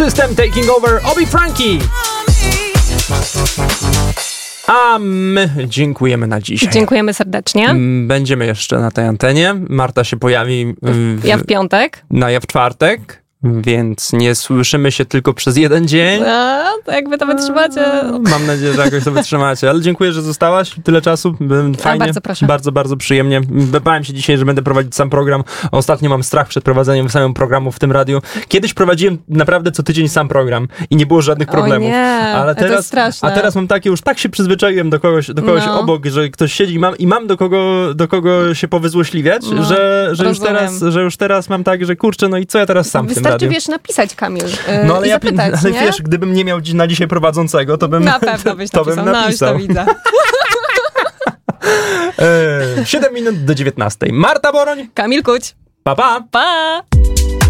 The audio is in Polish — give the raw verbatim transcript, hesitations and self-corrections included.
System Taking Over, Obi Frankie. A my dziękujemy na dzisiaj. Dziękujemy serdecznie. Będziemy jeszcze na tej antenie. Marta się pojawi w, ja w piątek. Na ja w czwartek. Więc nie słyszymy się tylko przez jeden dzień. A, to jak wy to wytrzymacie. Mam nadzieję, że jakoś to wytrzymacie. Ale dziękuję, że zostałaś tyle czasu. Fajnie. A, bardzo proszę. Bardzo, bardzo przyjemnie. Bałem się dzisiaj, że będę prowadzić sam program. Ostatnio mam strach przed prowadzeniem samego programu w tym radiu. Kiedyś prowadziłem naprawdę co tydzień sam program i nie było żadnych problemów. O nie, ale teraz, to jest straszne. A teraz mam takie, już tak się przyzwyczaiłem do kogoś, do kogoś no. obok, że ktoś siedzi i mam, i mam do kogo, do kogo się powyzłośliwiać, no, że, że, już teraz, że już teraz mam tak, że kurczę, no i co ja teraz sam w tym radiu? Wystarczy, wiesz, napisać, Kamil, yy, no, ale i ja, zapytać, ale nie? wiesz, gdybym nie miał na dzisiaj prowadzącego, to bym na pewno byś to napisał. bym napisał. No, już to widzę. siedem minut do dziewiętnastej. Marta Boroń. Kamil Kuć. Pa, pa. Pa.